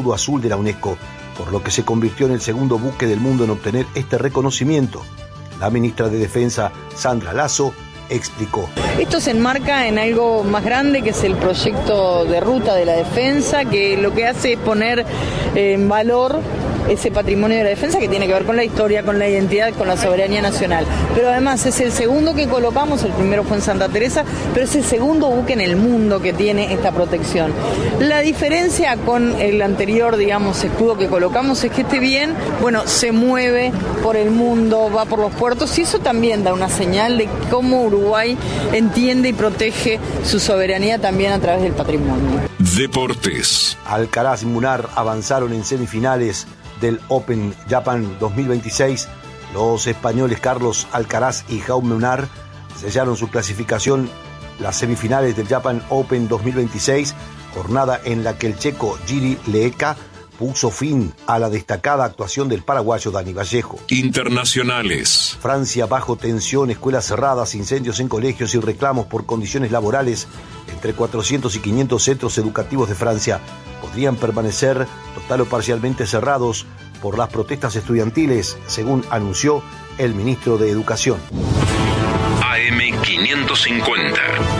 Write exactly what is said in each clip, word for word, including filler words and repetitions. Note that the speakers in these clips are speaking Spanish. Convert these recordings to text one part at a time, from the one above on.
escudo azul de la UNESCO, por lo que se convirtió en el segundo buque del mundo en obtener este reconocimiento. La ministra de Defensa, Sandra Lasso, explicó. Esto se enmarca en algo más grande, que es el proyecto de ruta de la defensa, que lo que hace es poner en valor ese patrimonio de la defensa que tiene que ver con la historia, con la identidad, con la soberanía nacional. Pero además es el segundo que colocamos, el primero fue en Santa Teresa, pero es el segundo buque en el mundo que tiene esta protección. La diferencia con el anterior, digamos, escudo que colocamos es que este bien, bueno, se mueve por el mundo, va por los puertos, y eso también da una señal de cómo Uruguay entiende y protege su soberanía también a través del patrimonio. Deportes. Alcaraz y Munar avanzaron en semifinales del Open Japan dos mil veintiséis. Los españoles Carlos Alcaraz y Jaume Munar sellaron su clasificación. Las semifinales del Japan Open dos mil veintiséis, jornada en la que el checo Jiri Leeka puso fin a la destacada actuación del paraguayo Dani Vallejo. Internacionales. Francia bajo tensión, escuelas cerradas, incendios en colegios y reclamos por condiciones laborales. Entre cuatrocientos y quinientos centros educativos de Francia podrían permanecer total o parcialmente cerrados por las protestas estudiantiles, según anunció el ministro de Educación. A M quinientos cincuenta.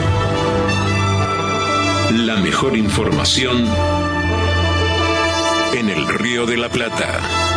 La mejor información en el Río de la Plata.